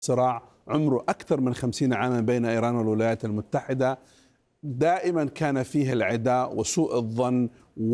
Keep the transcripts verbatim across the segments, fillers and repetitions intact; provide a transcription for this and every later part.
صراع عمره أكثر من خمسين عاما بين إيران والولايات المتحدة. دائما كان فيه العداء وسوء الظن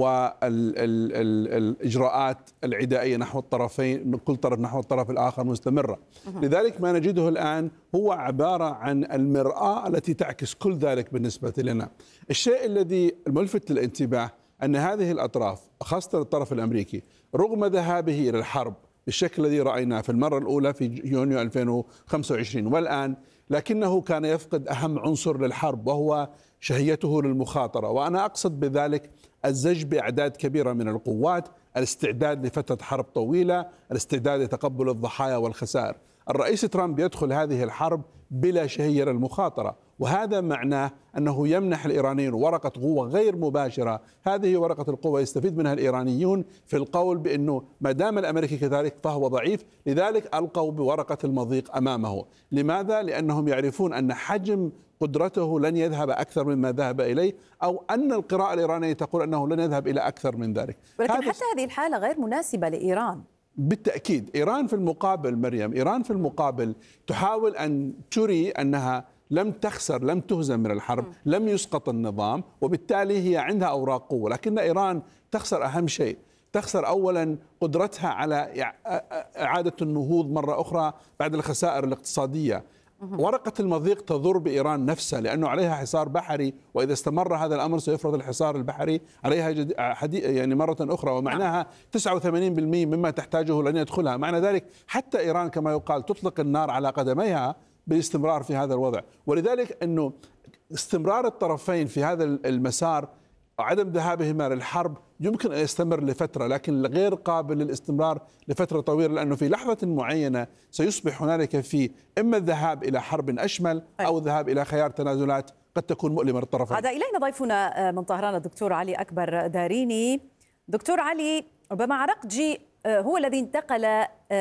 والإجراءات العدائية نحو الطرفين، كل طرف نحو الطرف الآخر مستمرة. لذلك ما نجده الآن هو عبارة عن المرآة التي تعكس كل ذلك بالنسبة لنا. الشيء الذي الملفت للانتباه أن هذه الأطراف خاصة الطرف الأمريكي رغم ذهابه إلى الحرب بالشكل الذي رأيناه في المرة الأولى في يونيو ألفين وخمسة وعشرين والآن، لكنه كان يفقد أهم عنصر للحرب وهو شهيته للمخاطرة. وأنا أقصد بذلك الزج بأعداد كبيرة من القوات، الاستعداد لفترة حرب طويلة، الاستعداد لتقبل الضحايا والخسائر. الرئيس ترامب يدخل هذه الحرب بلا شهية للمخاطرة، وهذا معناه أنه يمنح الإيرانيين ورقة قوة غير مباشرة. هذه ورقة القوة يستفيد منها الإيرانيون في القول بأنه ما دام الأمريكي كذلك فهو ضعيف، لذلك ألقوا بورقة المضيق أمامه. لماذا؟ لأنهم يعرفون أن حجم قدرته لن يذهب أكثر مما ذهب إليه، أو أن القراءة الإيرانية تقول أنه لن يذهب إلى أكثر من ذلك. ولكن حتى هذه الحالة غير مناسبة لإيران. بالتأكيد إيران في المقابل مريم إيران في المقابل تحاول أن تري أنها لم تخسر، لم تهزم من الحرب، لم يسقط النظام، وبالتالي هي عندها أوراق قوة. لكن إيران تخسر أهم شيء، تخسر أولا قدرتها على إعادة النهوض مرة أخرى بعد الخسائر الاقتصادية. ورقة المضيق تضر بإيران نفسها لأنه عليها حصار بحري، وإذا استمر هذا الأمر سيفرض الحصار البحري عليها يعني مرة أخرى، ومعناها تسعة وثمانين بالمئة مما تحتاجه لن يدخلها. معنى ذلك حتى إيران كما يقال تطلق النار على قدميها بالاستمرار في هذا الوضع. ولذلك أنه استمرار الطرفين في هذا المسار، عدم ذهابهما للحرب يمكن أن يستمر لفترة، لكن غير قابل للاستمرار لفترة طويلة، لأنه في لحظة معينة سيصبح هنالك في إما الذهاب إلى حرب أشمل أو الذهاب إلى خيار تنازلات قد تكون مؤلمة للطرفين. عاد إلينا ضيفنا من طهران الدكتور علي أكبر داريني. دكتور علي، ربما عرقجي هو الذي انتقل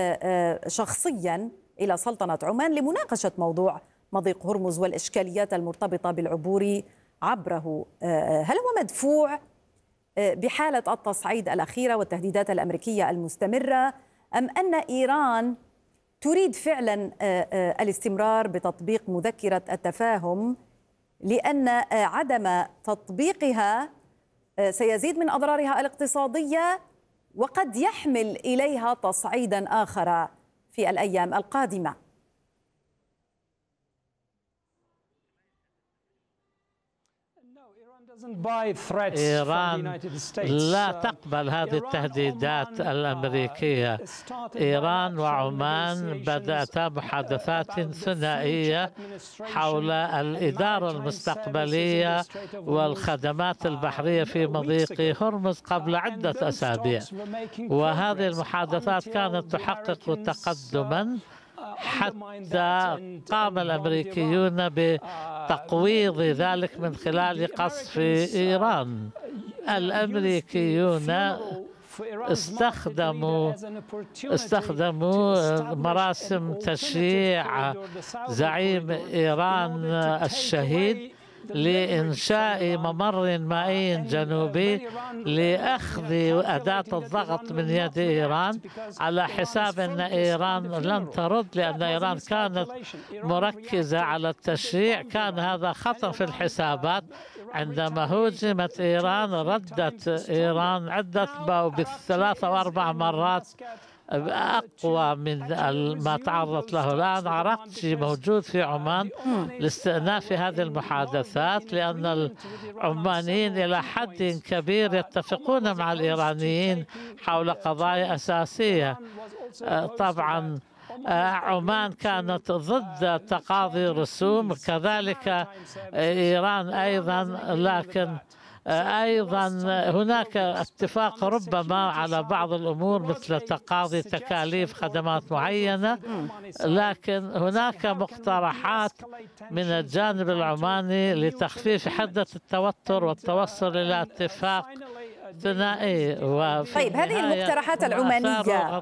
شخصيا إلى سلطنة عمان لمناقشة موضوع مضيق هرمز والإشكاليات المرتبطة بالعبور عبره. هل هو مدفوع بحالة التصعيد الأخيرة والتهديدات الأمريكية المستمرة، أم أن إيران تريد فعلا الاستمرار بتطبيق مذكرة التفاهم لأن عدم تطبيقها سيزيد من أضرارها الاقتصادية وقد يحمل إليها تصعيدا آخر في الأيام القادمة؟ إيران لا تقبل هذه التهديدات الأمريكية. إيران وعمان بدأتا محادثات ثنائية حول الإدارة المستقبلية والخدمات البحرية في مضيق هرمز قبل عدة أسابيع، وهذه المحادثات كانت تحقق تقدما حتى قام الأمريكيون بتقويض ذلك من خلال قصف إيران. الأمريكيون استخدموا استخدموا مراسم تشييع زعيم إيران الشهيد لإنشاء ممر مائي جنوبي لأخذ أداة الضغط من يد إيران، على حساب أن إيران لن ترد، لأن إيران كانت مركزة على التشريع. كان هذا خطأ في الحسابات. عندما هزمت إيران ردت إيران عدة بالثلاث أو أربع مرات أقوى من ما تعرضت له. الآن عرقجي موجود في عمان لاستئناف هذه المحادثات، لأن العمانيين إلى حد كبير يتفقون مع الإيرانيين حول قضايا أساسية. طبعا عمان كانت ضد تقاضي رسوم، كذلك إيران أيضا، لكن أيضا هناك اتفاق ربما على بعض الأمور مثل تقاضي تكاليف خدمات معينة، لكن هناك مقترحات من الجانب العماني لتخفيف حدة التوتر والتوصل إلى اتفاق ثنائي. طيب، هذه المقترحات العمانية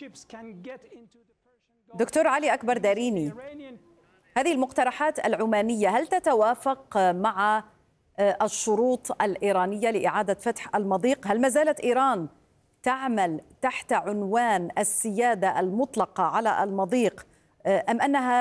دكتور علي أكبر داريني، هذه المقترحات العمانية هل تتوافق مع الشروط الإيرانية لإعادة فتح المضيق؟ هل ما زالت إيران تعمل تحت عنوان السيادة المطلقة على المضيق، أم أنها